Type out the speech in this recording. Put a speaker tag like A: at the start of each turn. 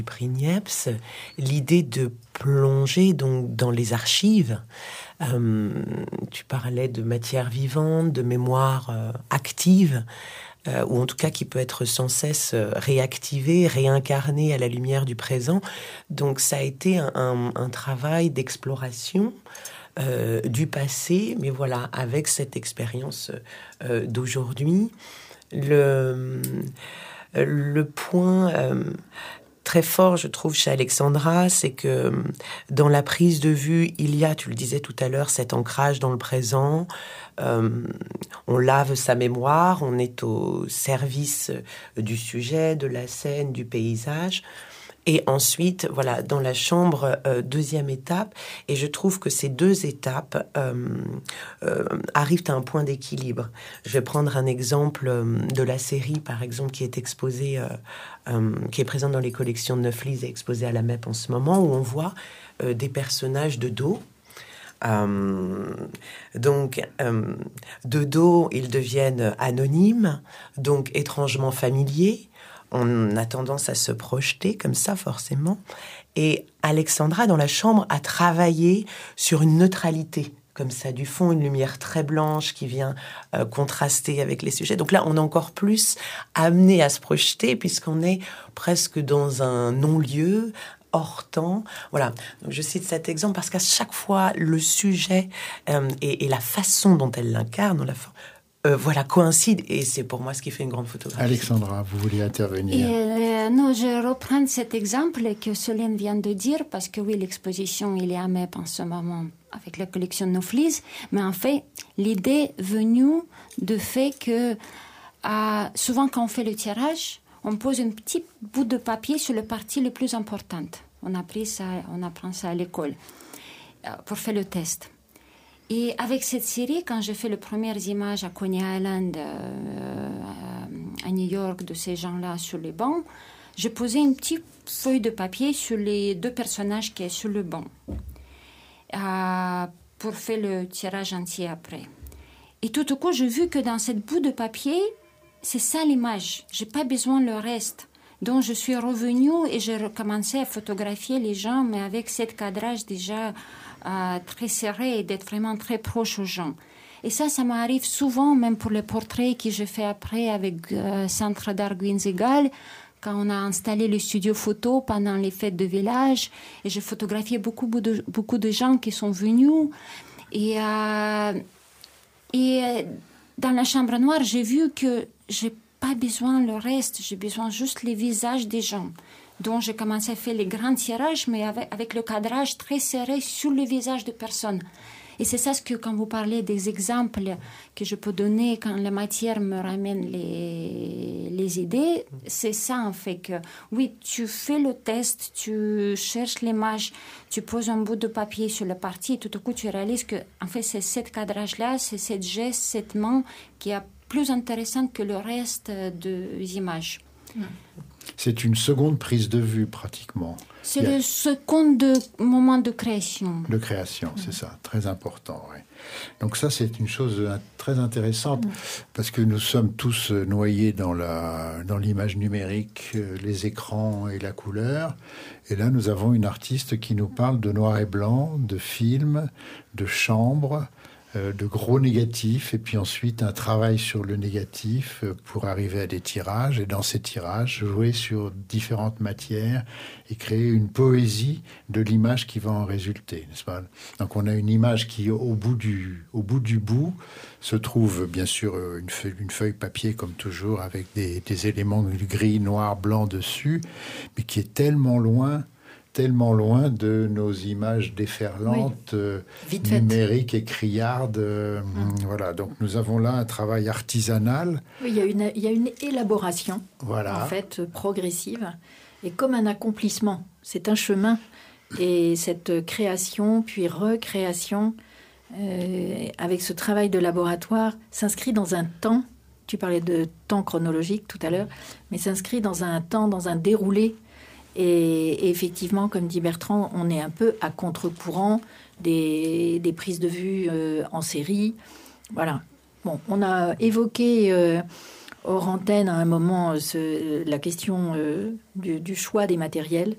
A: prix Niepce, l'idée de plonger donc dans les archives. Tu parlais de matière vivante, de mémoire active, ou en tout cas qui peut être sans cesse réactivée, réincarnée à la lumière du présent. Donc ça a été un travail d'exploration du passé, mais voilà, avec cette expérience d'aujourd'hui. Le point très fort, je trouve, chez Alexandra, c'est que dans la prise de vue, il y a, tu le disais tout à l'heure, cet ancrage dans le présent. On lave sa mémoire, on est au service du sujet, de la scène, du paysage. Et ensuite, voilà, dans la chambre, deuxième étape. Et je trouve que ces deux étapes arrivent à un point d'équilibre. Je vais prendre un exemple de la série, par exemple, qui est exposée, qui est présente dans les collections de Neuflis et exposée à la MEP en ce moment, où on voit des personnages de dos. Donc, de dos, ils deviennent anonymes, donc étrangement familiers. On a tendance à se projeter comme ça, forcément. Et Alexandra, dans la chambre, a travaillé sur une neutralité, comme ça, du fond, une lumière très blanche qui vient contraster avec les sujets. Donc là, on est encore plus amené à se projeter, puisqu'on est presque dans un non-lieu, hors temps. Voilà. Donc je cite cet exemple parce qu'à chaque fois, le sujet et la façon dont elle l'incarne, voilà, coïncide, et c'est pour moi ce qui fait une grande photographie.
B: Alexandra, vous vouliez intervenir?
C: Non, je reprends cet exemple que Solène vient de dire, parce que oui, l'exposition, il est à MEP en ce moment avec la collection Neuflis, mais en fait, l'idée venue du fait que souvent quand on fait le tirage, on pose un petit bout de papier sur les parties les plus importantes. On apprend ça à l'école pour faire le test. Et avec cette série, quand j'ai fait les premières images à Coney Island, à New York, de ces gens-là sur les bancs, j'ai posé une petite feuille de papier sur les deux personnages qui sont sur le banc pour faire le tirage entier après. Et tout au coup, j'ai vu que dans cette bout de papier, c'est ça l'image. Je n'ai pas besoin le reste. Donc, je suis revenue et j'ai recommencé à photographier les gens, mais avec ce cadrage déjà très serré et d'être vraiment très proche aux gens. Et ça m'arrive souvent, même pour les portraits que j'ai fait après avec Centre d'art Guinzegal, quand on a installé le studio photo pendant les fêtes de village, et j'ai photographié beaucoup de gens qui sont venus. Et dans la chambre noire, j'ai vu que j'ai pas besoin le reste, j'ai besoin juste les visages des gens. Donc j'ai commencé à faire les grands tirages, mais avec le cadrage très serré sur le visage de personnes. Et c'est ça ce que, quand vous parlez des exemples que je peux donner quand la matière me ramène les idées, c'est ça en fait que, oui, tu fais le test, tu cherches l'image, tu poses un bout de papier sur la partie et tout à coup tu réalises que, en fait, c'est ce cadrage-là, c'est cette geste, cette main qui est plus intéressante que le reste des images.
B: C'est une seconde prise de vue, pratiquement.
C: C'est le second moment de création.
B: De création, c'est ça, très important. Oui. Donc ça, c'est une chose très intéressante, parce que nous sommes tous noyés dans l'image numérique, les écrans et la couleur. Et là, nous avons une artiste qui nous parle de noir et blanc, de film, de chambre, de gros négatifs, et puis ensuite un travail sur le négatif pour arriver à des tirages, et dans ces tirages, jouer sur différentes matières et créer une poésie de l'image qui va en résulter, n'est-ce pas? Donc on a une image qui, au bout du bout, se trouve bien sûr une feuille papier comme toujours, avec des éléments gris, noir, blanc dessus, mais qui est tellement loin de nos images déferlantes, numériques et criardes. Voilà, donc nous avons là un travail artisanal.
D: Oui, il y a une élaboration,
B: voilà,
D: en fait, progressive, et comme un accomplissement. C'est un chemin, et cette création, puis recréation, avec ce travail de laboratoire, s'inscrit dans un temps. Tu parlais de temps chronologique tout à l'heure, mais s'inscrit dans un temps, dans un déroulé. Et effectivement, comme dit Bertrand, on est un peu à contre-courant des prises de vue en série. Voilà. Bon, on a évoqué hors antenne à un moment la question du choix des matériels.